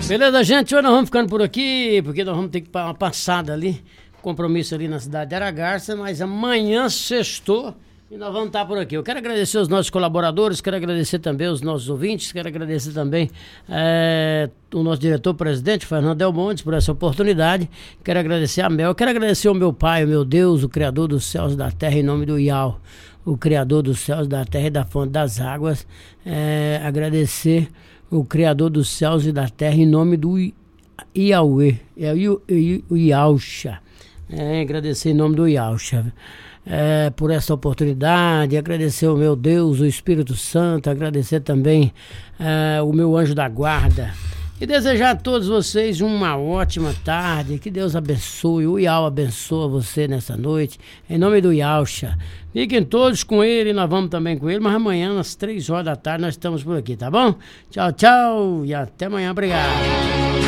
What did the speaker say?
Beleza, gente? Hoje nós vamos ficando por aqui, porque nós vamos ter que dar uma passada ali, compromisso ali na cidade de Aragarça, mas amanhã sextou e nós vamos estar por aqui. Eu quero agradecer os nossos colaboradores, quero agradecer também os nossos ouvintes, quero agradecer também o nosso diretor-presidente, Fernando Del Montes, por essa oportunidade. Quero agradecer a Mel, quero agradecer ao meu pai, o meu Deus, o Criador dos céus e da terra, em nome do Iau, o Criador dos céus, da terra e da fonte das águas. Agradecer o Criador dos céus e da terra, em nome do Iauê, o Iauxa. Agradecer em nome do Iauxa. Por essa oportunidade, agradecer ao meu Deus, o Espírito Santo, agradecer também o meu anjo da guarda e desejar a todos vocês uma ótima tarde, que Deus abençoe, o Iau abençoa você nessa noite, em nome do Iauxa. Fiquem todos com ele, nós vamos também com ele, mas amanhã às 3 horas da tarde nós estamos por aqui, tá bom? Tchau, tchau e até amanhã, obrigado.